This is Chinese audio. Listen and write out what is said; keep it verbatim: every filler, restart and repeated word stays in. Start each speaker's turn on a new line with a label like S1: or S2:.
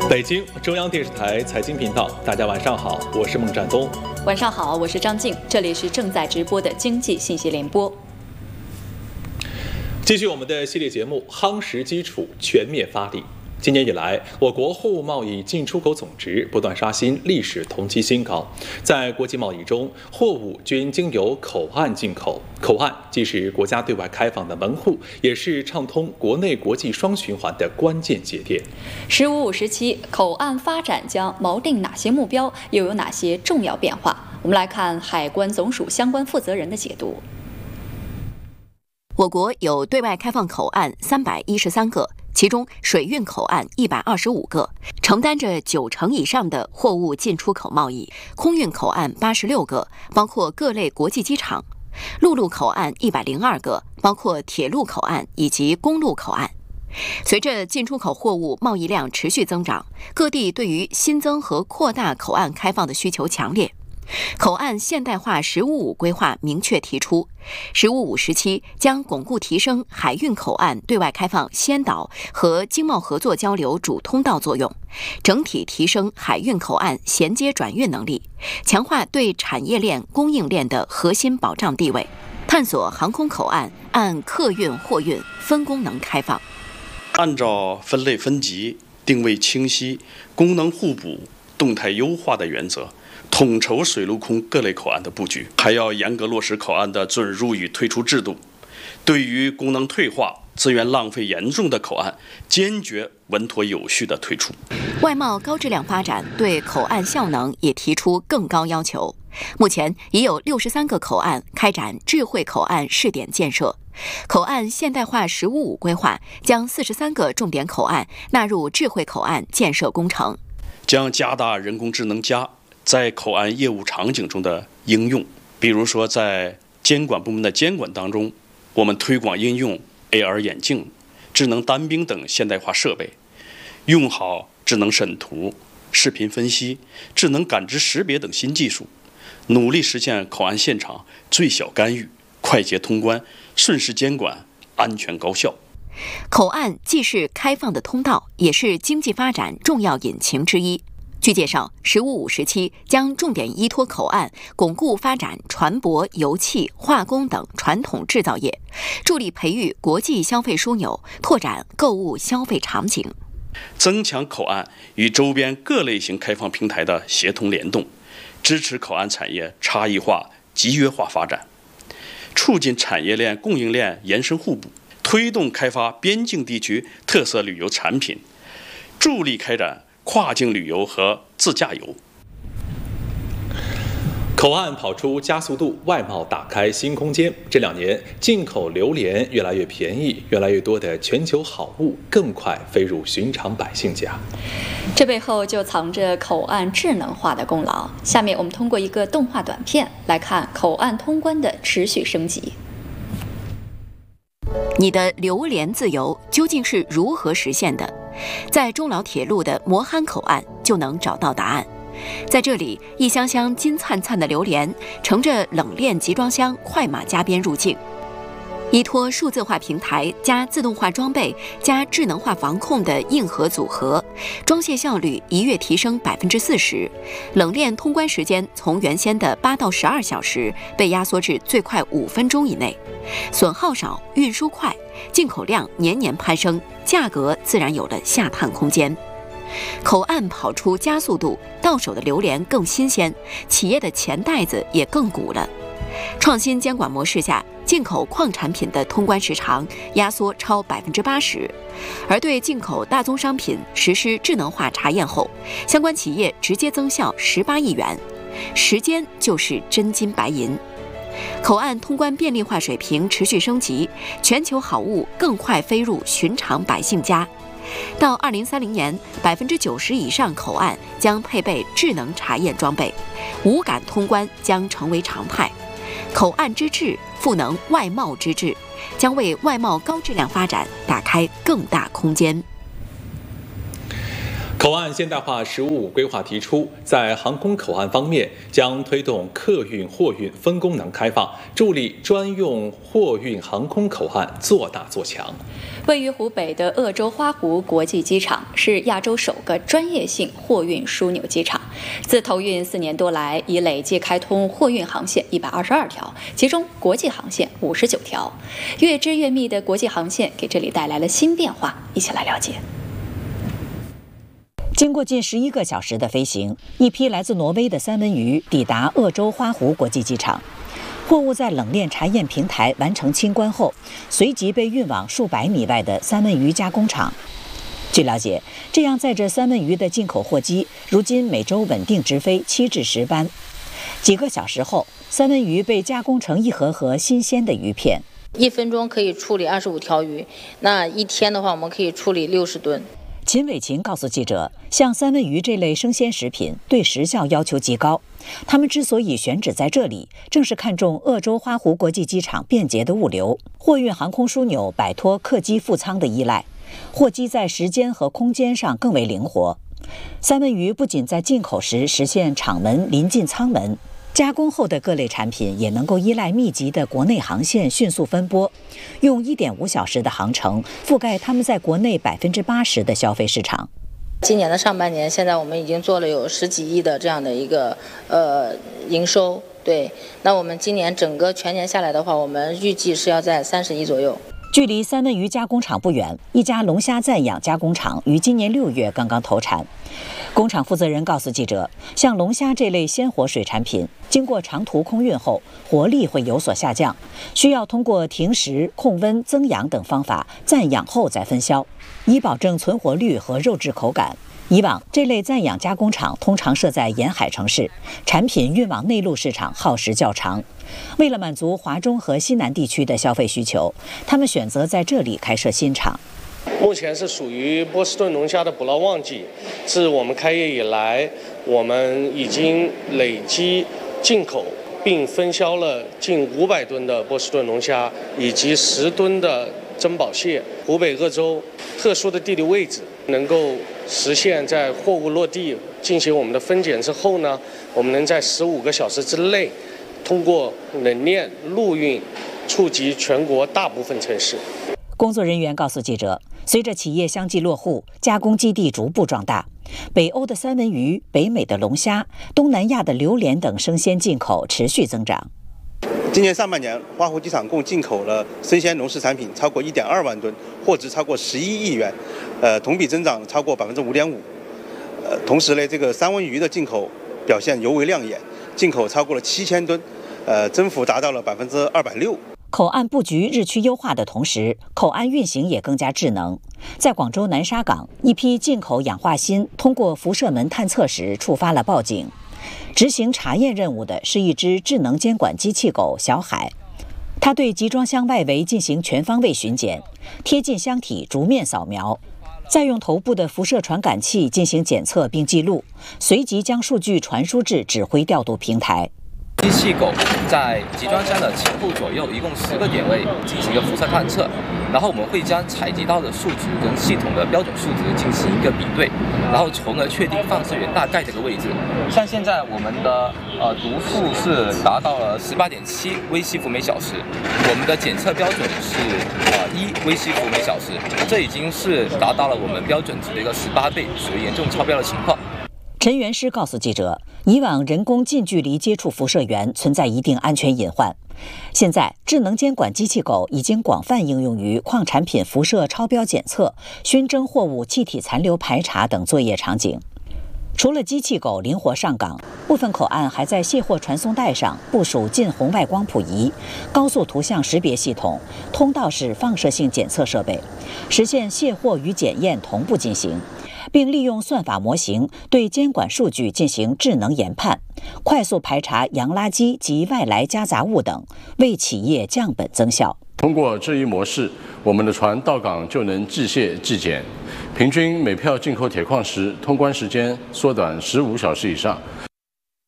S1: 北京中央电视台财经频道，大家晚上好，我是孟占东。
S2: 晚上好，我是张静，这里是正在直播的经济信息联播。
S1: 继续我们的系列节目，夯实基础，全面发力。今年以来，我国货物贸易进出口总值不断刷新历史同期新高。在国际贸易中，货物均经由口岸进口，口岸既是国家对外开放的门户，也是畅通国内国际双循环的关键节点。
S2: 十五五时期，口岸发展将锚定哪些目标，又有哪些重要变化？我们来看海关总署相关负责人的解读。
S3: 我国有对外开放口岸三百一十三个，其中水运口岸一百二十五个，承担着九成以上的货物进出口贸易；空运口岸八十六个，包括各类国际机场；陆路口岸一百零二个，包括铁路口岸以及公路口岸。随着进出口货物贸易量持续增长，各地对于新增和扩大口岸开放的需求强烈。口岸现代化“十五五”规划明确提出，“十五五”时期将巩固提升海运口岸对外开放先导和经贸合作交流主通道作用，整体提升海运口岸衔接转运能力，强化对产业链、供应链的核心保障地位，探索航空口岸按客运、货运分功能开放，
S4: 按照分类分级、定位清晰、功能互补、动态优化的原则，统筹水陆空各类口岸的布局，还要严格落实口岸的准入与退出制度。对于功能退化、资源浪费严重的口岸，坚决稳妥有序的退出。
S3: 外贸高质量发展对口岸效能也提出更高要求。目前已有六十三个口岸开展智慧口岸试点建设，口岸现代化“十五五”规划将四十三个重点口岸纳入智慧口岸建设工程，
S4: 将加大人工智能加在口岸业务场景中的应用，比如说在监管部门的监管当中，我们推广应用 A R 眼镜、智能单兵等现代化设备，用好智能审图、视频分析、智能感知识别等新技术，努力实现口岸现场最小干预、快捷通关、顺势监管、安全高效。
S3: 口岸既是开放的通道，也是经济发展重要引擎之一。据介绍，“十五五”时期将重点依托口岸巩固发展船舶、油气、化工等传统制造业，助力培育国际消费枢纽，拓展购物消费场景，
S4: 增强口岸与周边各类型开放平台的协同联动，支持口岸产业差异化、集约化发展，促进产业链、供应链延伸互补，推动开发边境地区特色旅游产品，助力开展跨境旅游和自驾游。
S1: 口岸跑出加速度，外贸打开新空间。这两年，进口榴莲越来越便宜，越来越多的全球好物更快飞入寻常百姓家。
S2: 这背后就藏着口岸智能化的功劳。下面我们通过一个动画短片来看口岸通关的持续升级。
S3: 你的榴莲自由究竟是如何实现的？在中老铁路的磨憨口岸就能找到答案。在这里，一箱箱金灿灿的榴莲乘着冷链集装箱快马加鞭入境，依托数字化平台加自动化装备加智能化防控的硬核组合，装卸效率一跃提升百分之四十，冷链通关时间从原先的八到十二小时被压缩至最快五分钟以内，损耗少，运输快，进口量年年攀升，价格自然有了下探空间。口岸跑出加速度，到手的榴莲更新鲜，企业的钱袋子也更鼓了。创新监管模式下，进口矿产品的通关时长压缩超百分之八十，而对进口大宗商品实施智能化查验后，相关企业直接增效十八亿元，时间就是真金白银。口岸通关便利化水平持续升级，全球好物更快飞入寻常百姓家。到二零三零年，百分之九十以上口岸将配备智能查验装备，无感通关将成为常态。口岸之智赋能外贸之智，将为外贸高质量发展打开更大空间。
S1: 口口岸现代化“十五五”规划提出，在航空口岸方面，将推动客运、货运分功能开放，助力专用货运航空口岸做大做强。
S2: 位于湖北的鄂州花湖国际机场是亚洲首个专业性货运枢纽机场。自投运四年多来，已累计开通货运航线一百二十二条，其中国际航线五十九条。越织越密的国际航线给这里带来了新变化，一起来了解。
S5: 经过近十一个小时的飞行，一批来自挪威的三文鱼抵达鄂州花湖国际机场。货物在冷链查验平台完成清关后，随即被运往数百米外的三文鱼加工厂。据了解，这样载着三文鱼的进口货机，如今每周稳定直飞七至十班。几个小时后，三文鱼被加工成一盒盒新鲜的鱼片。
S6: 一分钟可以处理二十五条鱼，那一天的话，我们可以处理六十吨。
S5: 秦伟琴告诉记者，像三文鱼这类生鲜食品对时效要求极高，他们之所以选址在这里，正是看中鄂州花湖国际机场便捷的物流，货运航空枢纽摆脱客机副舱的依赖，货机在时间和空间上更为灵活。三文鱼不仅在进口时实现厂门临近舱门，加工后的各类产品也能够依赖密集的国内航线迅速分拨，用一点五小时的航程覆盖他们在国内百分之八十的消费市场。
S6: 今年的上半年，现在我们已经做了有十几亿的这样的一个呃营收，对。那我们今年整个全年下来的话，我们预计是要在三十亿左右。
S5: 距离三文鱼加工厂不远，一家龙虾暂养加工厂于今年六月刚刚投产。工厂负责人告诉记者，像龙虾这类鲜活水产品，经过长途空运后，活力会有所下降，需要通过停食、控温、增氧等方法暂养后再分销，以保证存活率和肉质口感。以往这类暂养加工厂通常设在沿海城市，产品运往内陆市场耗时较长。为了满足华中和西南地区的消费需求，他们选择在这里开设新厂。
S7: 目前是属于波士顿龙虾的捕捞旺季，自我们开业以来，我们已经累积进口并分销了近五百吨的波士顿龙虾，以及十吨的珍宝蟹。湖北鄂州特殊的地理位置，能够实现在货物落地进行我们的分拣之后呢，我们能在十五个小时之内，通过冷链陆运触及全国大部分城市。
S5: 工作人员告诉记者，随着企业相继落户，加工基地逐步壮大，北欧的三文鱼、北美的龙虾、东南亚的榴莲等生鲜进口持续增长。
S8: 今年上半年，花湖机场共进口了生鲜农食产品超过一点二万吨，货值超过十一亿元，呃，同比增长超过百分之五点五。呃，同时呢，这个三文鱼的进口表现尤为亮眼，进口超过了七千吨，呃，增幅达到了百分之二百六。
S5: 口岸布局日趋优化的同时，口岸运行也更加智能。在广州南沙港，一批进口氧化锌通过辐射门探测时触发了报警。执行查验任务的是一只智能监管机器狗小海，它对集装箱外围进行全方位巡检，贴近箱体逐面扫描，再用头部的辐射传感器进行检测并记录，随即将数据传输至指挥调度平台。
S9: 机器狗在集装箱的前后左右一共十个点位进行一个辐射探测，然后我们会将采集到的数值跟系统的标准数值进行一个比对，然后从而确定放射源大概这个位置。像现在我们的呃读数是达到了十八点七微西弗每小时，我们的检测标准是呃一微西弗每小时，这已经是达到了我们标准值的一个十八倍，属于严重超标的情况。
S5: 陈元师告诉记者，以往人工近距离接触辐射源存在一定安全隐患，现在智能监管机器狗已经广泛应用于矿产品辐射超标检测、熏蒸货物气体残留排查等作业场景。除了机器狗灵活上岗，部分口岸还在卸货传送带上部署近红外光谱仪、高速图像识别系统、通道式放射性检测设备，实现卸货与检验同步进行，并利用算法模型对监管数据进行智能研判，快速排查洋垃圾及外来夹杂物等，为企业降本增效。
S10: 通过这一模式，我们的船到港就能即卸即检，平均每票进口铁矿石通关时间缩短十五小时以上。